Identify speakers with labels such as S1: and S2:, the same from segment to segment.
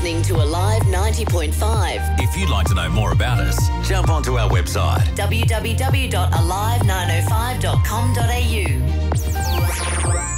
S1: listening to Alive 90.5.
S2: If you'd like to know more about us, jump onto our website
S1: www.alive905.com.au.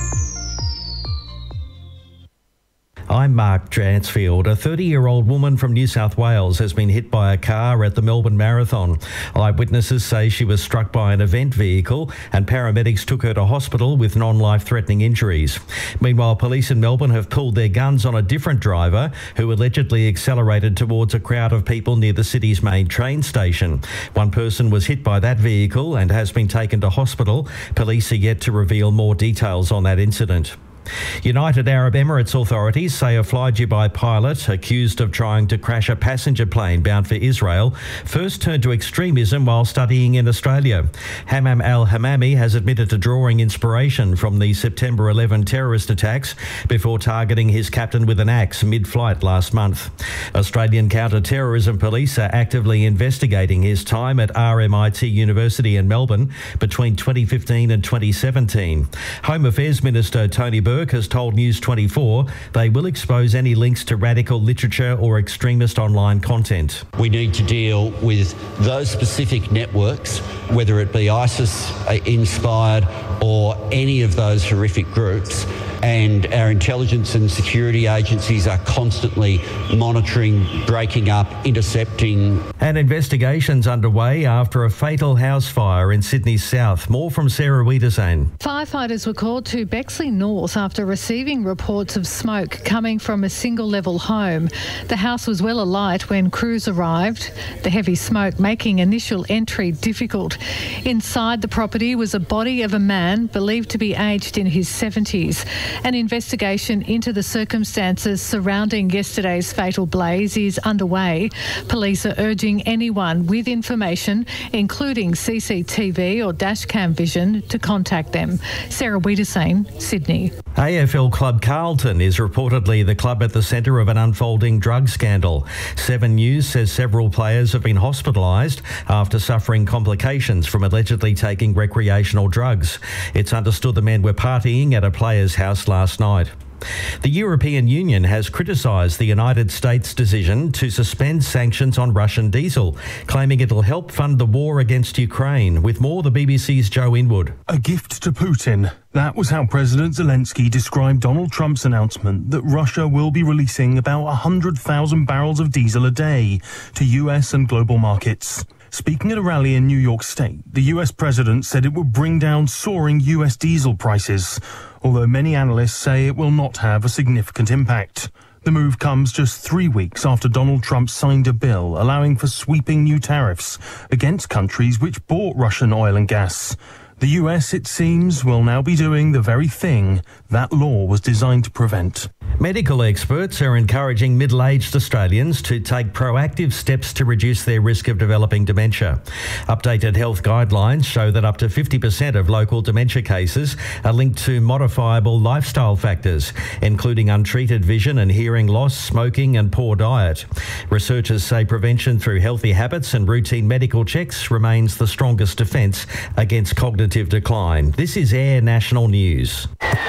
S3: I'm Mark Dransfield. A 30-year-old woman from New South Wales has been hit by a car at the Melbourne Marathon. Eyewitnesses say she was struck by an event vehicle and paramedics took her to hospital with non-life-threatening injuries. Meanwhile, police in Melbourne have pulled their guns on a different driver who allegedly accelerated towards a crowd of people near the city's main train station. One person was hit by that vehicle and has been taken to hospital. Police are yet to reveal more details on that incident. United Arab Emirates authorities say a fly-Dubai pilot accused of trying to crash a passenger plane bound for Israel first turned to extremism while studying in Australia. Hammam al-Hamami has admitted to drawing inspiration from the September 11 terrorist attacks before targeting his captain with an axe mid-flight last month. Australian counter-terrorism police are actively investigating his time at RMIT University in Melbourne between 2015 and 2017. Home Affairs Minister Tony Burke has told News 24 they will expose any links to radical literature or extremist online content.
S4: We need to deal with those specific networks, whether it be ISIS-inspired or any of those horrific groups, and our intelligence and security agencies are constantly monitoring, breaking up, intercepting.
S3: And investigations underway after a fatal house fire in Sydney's south. More from Sarah Wiedersane.
S5: Firefighters were called to Bexley North after receiving reports of smoke coming from a single-level home. The house was well alight when crews arrived, the heavy smoke making initial entry difficult. Inside the property was a body of a man believed to be aged in his 70s. An investigation into the circumstances surrounding yesterday's fatal blaze is underway. Police are urging anyone with information, including CCTV or dashcam vision, to contact them. Sarah Wiedersane, Sydney.
S3: AFL club Carlton is reportedly the club at the centre of an unfolding drug scandal. 7 News says several players have been hospitalised after suffering complications from allegedly taking recreational drugs. It's understood the men were partying at a player's house last night. The European Union has criticised the United States' decision to suspend sanctions on Russian diesel, claiming it'll help fund the war against Ukraine. With more, the BBC's Joe Inwood.
S6: A gift to Putin. That was how President Zelensky described Donald Trump's announcement that Russia will be releasing about 100,000 barrels of diesel a day to US and global markets. Speaking at a rally in New York State, the US president said it would bring down soaring US diesel prices, although many analysts say it will not have a significant impact. The move comes just 3 weeks after Donald Trump signed a bill allowing for sweeping new tariffs against countries which bought Russian oil and gas. The US, it seems, will now be doing the very thing that law was designed to prevent.
S3: Medical experts are encouraging middle-aged Australians to take proactive steps to reduce their risk of developing dementia. Updated health guidelines show that up to 50% of local dementia cases are linked to modifiable lifestyle factors, including untreated vision and hearing loss, smoking and poor diet. Researchers say prevention through healthy habits and routine medical checks remains the strongest defence against cognitive decline. This is Air National News.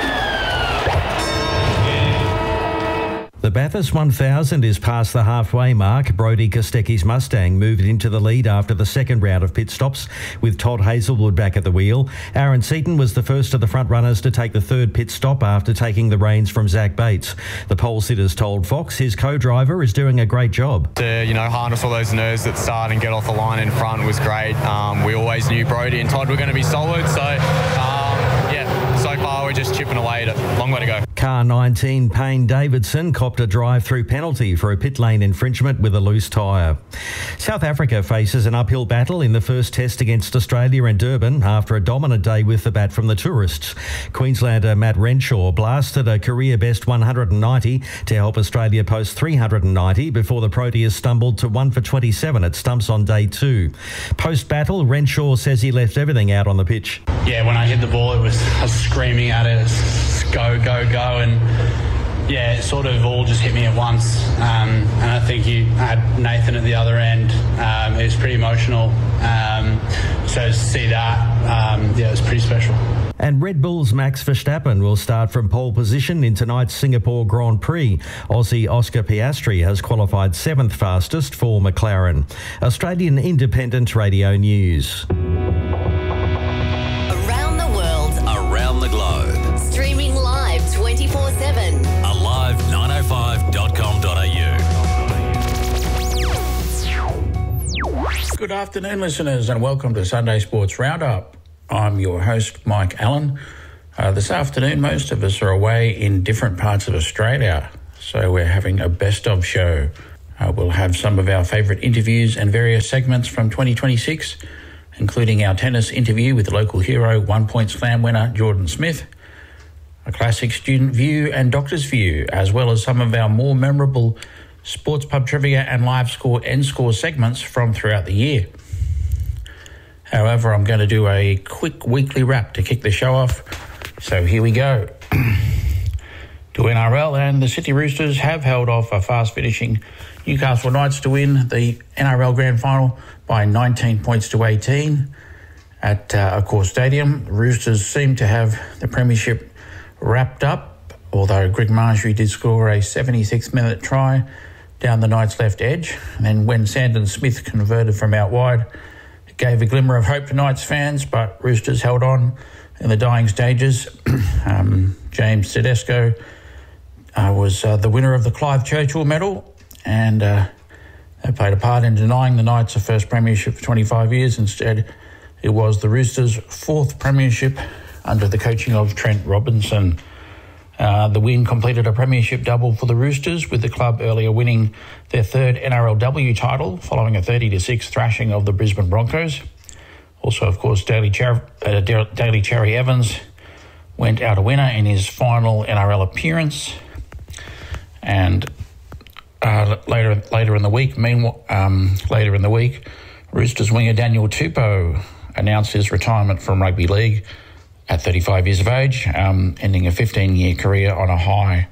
S3: The Bathurst 1000 is past the halfway mark. Brodie Kostecki's Mustang moved into the lead after the second round of pit stops, with Todd Hazelwood back at the wheel. Aaron Seaton was the first of the front runners to take the third pit stop after taking the reins from Zach Bates. The pole sitters told Fox his co-driver is doing a great job.
S7: To, harness all those nerves at start and get off the line in front was great. We always knew Brodie and Todd were going to be solid, so so far we're just chipping away at it. Long way to go.
S3: Car 19 Payne Davidson copped a drive-through penalty for a pit lane infringement with a loose tyre. South Africa faces an uphill battle in the first test against Australia in Durban after a dominant day with the bat from the tourists. Queenslander Matt Renshaw blasted a career-best 190 to help Australia post 390 before the Proteas stumbled to 1 for 27 at stumps on day 2. Post-battle, Renshaw says he left everything out on the pitch.
S8: Yeah, when I hit the ball, I was screaming at it, go, go, go, and it sort of all just hit me at once. And I think I had Nathan at the other end. It was pretty emotional. So to see that, it was pretty special.
S3: And Red Bull's Max Verstappen will start from pole position in tonight's Singapore Grand Prix. Aussie Oscar Piastri has qualified 7th fastest for McLaren. Australian Independent Radio News.
S1: Around the world,
S2: Around the globe.
S1: streaming live 24/7.
S2: Alive905.com.au.
S9: Good afternoon, listeners, and welcome to Sunday Sports Roundup. I'm your host, Mike Allen. This afternoon, most of us are away in different parts of Australia, so we're having a best-of show. We'll have some of our favourite interviews and various segments from 2026, including our tennis interview with local hero, 1 Point Slam winner Jordan Smith, a classic student view and doctor's view, as well as some of our more memorable sports pub trivia and live score end score segments from throughout the year. However, I'm going to do a quick weekly wrap to kick the show off. So here we go. To NRL, and the Sydney Roosters have held off a fast-finishing Newcastle Knights to win the NRL Grand Final by 19 points to 18 at Accor Stadium. Roosters seem to have the premiership wrapped up, although Greg Marjorie did score a 76th minute try down the Knights' left edge. And then when Sandon Smith converted from out wide, it gave a glimmer of hope to Knights fans, but Roosters held on in the dying stages. James Tedesco was the winner of the Clive Churchill medal, and they played a part in denying the Knights a first premiership for 25 years. Instead, it was the Roosters' 4th premiership under the coaching of Trent Robinson. The win completed a premiership double for the Roosters, with the club earlier winning their 3rd NRLW title following a 30-6 thrashing of the Brisbane Broncos. Also, of course, Daly Cherry Evans went out a winner in his final NRL appearance. And later in the week, Roosters winger Daniel Tupou announced his retirement from rugby league at 35 years of age, ending a 15-year career on a high.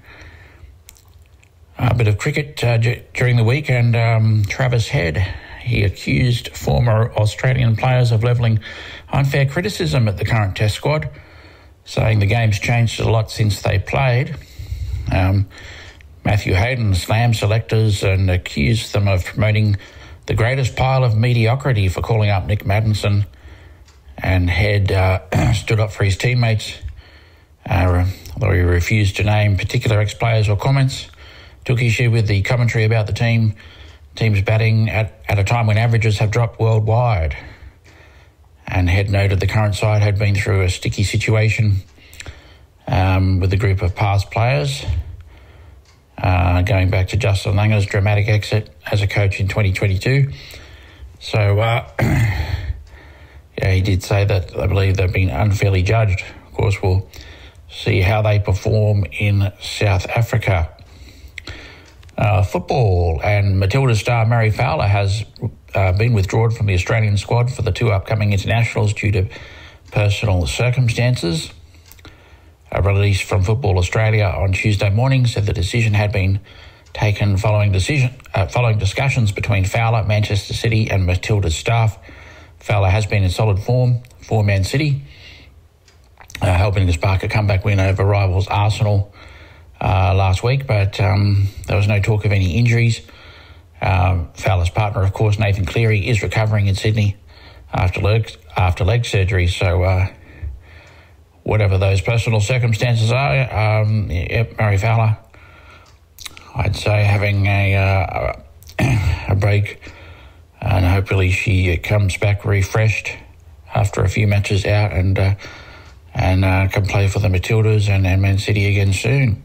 S9: A bit of cricket during the week, and Travis Head, he accused former Australian players of levelling unfair criticism at the current Test squad, saying the game's changed a lot since they played. Matthew Hayden slammed selectors and accused them of promoting the greatest pile of mediocrity for calling up Nick Maddinson. And Head stood up for his teammates, although he refused to name particular ex-players or comments. Took issue with the commentary about the team's batting at a time when averages have dropped worldwide. And Head noted the current side had been through a sticky situation with a group of past players, going back to Justin Langer's dramatic exit as a coach in 2022. So, yeah, he did say that I believe they've been unfairly judged. Of course, we'll see how they perform in South Africa. Football, and Matilda star Mary Fowler has been withdrawn from the Australian squad for the 2 upcoming internationals due to personal circumstances. A release from Football Australia on Tuesday morning said the decision had been taken following discussions between Fowler, Manchester City and Matilda's staff. Fowler has been in solid form for Man City, helping to spark a comeback win over rivals Arsenal last week, but there was no talk of any injuries. Fowler's partner, of course, Nathan Cleary, is recovering in Sydney after leg surgery, so whatever those personal circumstances are, Mary Fowler, I'd say, having a break, and hopefully she comes back refreshed after a few matches out and can play for the Matildas and Man City again soon.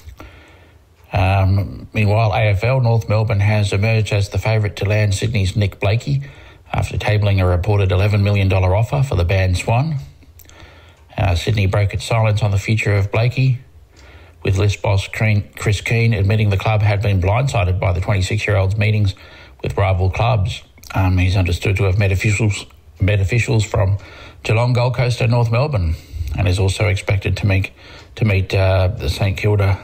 S9: Meanwhile, AFL, North Melbourne has emerged as the favourite to land Sydney's Nick Blakey after tabling a reported $11 million offer for the banned Swan. Sydney broke its silence on the future of Blakey, with list boss Chris Keane admitting the club had been blindsided by the 26-year-old's meetings with rival clubs. He's understood to have met officials from Geelong, Gold Coast and North Melbourne, and is also expected to meet the St Kilda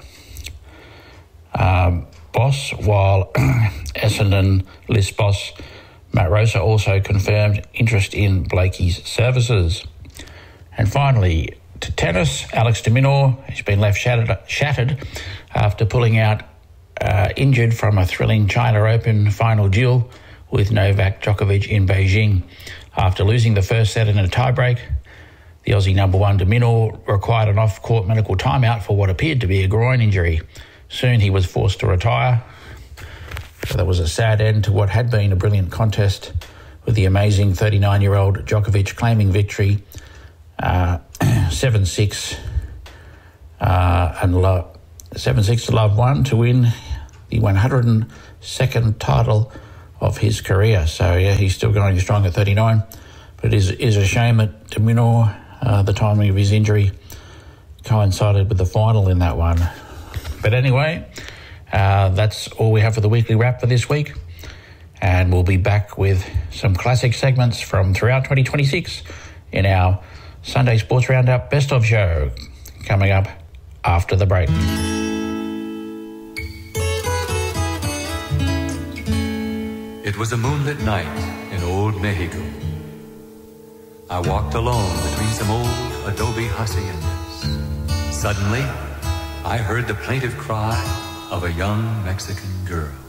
S9: boss, while Essendon list boss Matt Rosa also confirmed interest in Blakey's services. And finally, to tennis. Alex de Minaur has been left shattered after pulling out injured from a thrilling China Open final duel with Novak Djokovic in Beijing. After losing the first set in a tiebreak, the Aussie number one de Minaur required an off-court medical timeout for what appeared to be a groin injury. Soon he was forced to retire. So that was a sad end to what had been a brilliant contest, with the amazing 39-year-old Djokovic claiming victory 7-6 7-6 to love 1 to win the 102nd title of his career. So, yeah, he's still going strong at 39. But it is a shame that de Minaur, the timing of his injury coincided with the final in that one. But anyway, that's all we have for the weekly wrap for this week. And we'll be back with some classic segments from throughout 2026 in our Sunday Sports Roundup Best of Show, coming up after the break.
S10: It was a moonlit night in old Mexico. I walked alone between some old adobe haciendas. Suddenly, I heard the plaintive cry of a young Mexican girl.